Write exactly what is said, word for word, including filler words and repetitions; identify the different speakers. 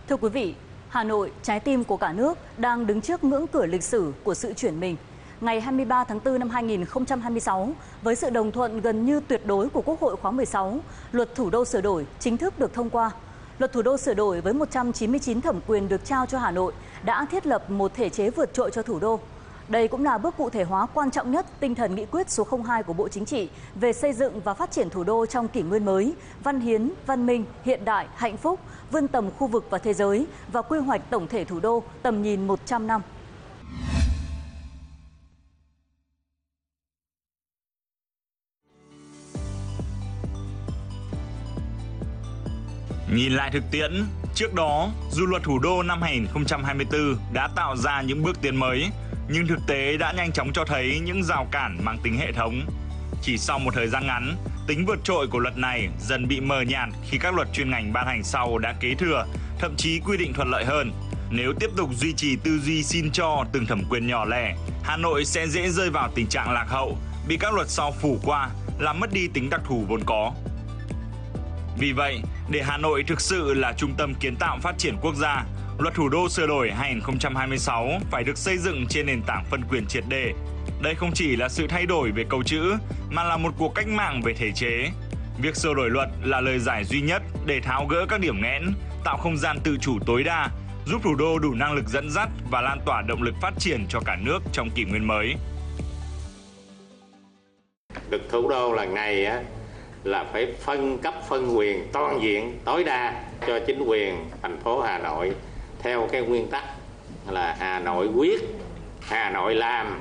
Speaker 1: Thưa quý vị, Hà Nội, trái tim của cả nước, đang đứng trước ngưỡng cửa lịch sử của sự chuyển mình. Ngày hai mươi ba tháng tư năm hai nghìn không trăm hai mươi sáu, với sự đồng thuận gần như tuyệt đối của Quốc hội khóa mười sáu, Luật Thủ đô sửa đổi chính thức được thông qua. Luật Thủ đô sửa đổi với một trăm chín mươi chín thẩm quyền được trao cho Hà Nội đã thiết lập một thể chế vượt trội cho thủ đô. Đây cũng là bước cụ thể hóa quan trọng nhất tinh thần nghị quyết số không hai của Bộ Chính trị về xây dựng và phát triển thủ đô trong kỷ nguyên mới, văn hiến, văn minh, hiện đại, hạnh phúc, vươn tầm khu vực và thế giới và quy hoạch tổng thể thủ đô tầm nhìn một trăm năm.
Speaker 2: Nhìn lại thực tiễn, trước đó, dù luật thủ đô năm hai nghìn không trăm hai mươi tư đã tạo ra những bước tiến mới, nhưng thực tế đã nhanh chóng cho thấy những rào cản mang tính hệ thống. Chỉ sau một thời gian ngắn, tính vượt trội của luật này dần bị mờ nhạt khi các luật chuyên ngành ban hành sau đã kế thừa, thậm chí quy định thuận lợi hơn. Nếu tiếp tục duy trì tư duy xin cho từng thẩm quyền nhỏ lẻ, Hà Nội sẽ dễ rơi vào tình trạng lạc hậu, bị các luật sau phủ qua, làm mất đi tính đặc thù vốn có. Vì vậy, để Hà Nội thực sự là trung tâm kiến tạo phát triển quốc gia, Luật Thủ đô sửa đổi hai nghìn không trăm hai mươi sáu phải được xây dựng trên nền tảng phân quyền triệt để. Đây không chỉ là sự thay đổi về câu chữ, mà là một cuộc cách mạng về thể chế. Việc sửa đổi luật là lời giải duy nhất để tháo gỡ các điểm nghẽn, tạo không gian tự chủ tối đa, giúp thủ đô đủ năng lực dẫn dắt và lan tỏa động lực phát triển cho cả nước trong kỷ nguyên mới.
Speaker 3: Luật thủ đô lần này á, là phải phân cấp phân quyền toàn diện tối đa cho chính quyền thành phố Hà Nội theo cái nguyên tắc là Hà Nội quyết, Hà Nội làm,